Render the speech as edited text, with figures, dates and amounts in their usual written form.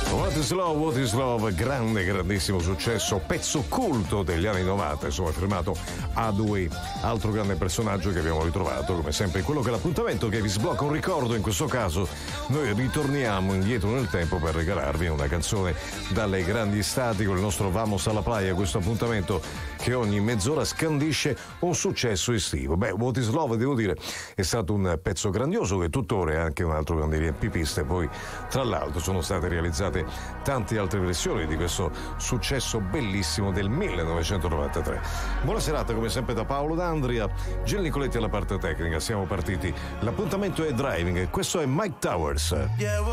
What is Love, grande, grandissimo successo, pezzo culto degli anni 90, insomma, firmato Hathaway, altro grande personaggio che abbiamo ritrovato, come sempre, in quello che è l'appuntamento che vi sblocca un ricordo. In questo caso noi ritorniamo indietro nel tempo per regalarvi una canzone dalle grandi estati con il nostro Vamos alla Playa, questo appuntamento che ogni mezz'ora scandisce un successo estivo. Beh, What is Love, devo dire, è stato un pezzo grandioso che tuttora è anche un altro grande riempipiste. Poi, tra l'altro, sono state realizzate tante altre versioni di questo successo bellissimo del 1993. Buona serata come sempre da Paolo D'Andria, Gil Nicoletti alla parte tecnica. Siamo partiti, l'appuntamento è Driving e questo è Mike Towers.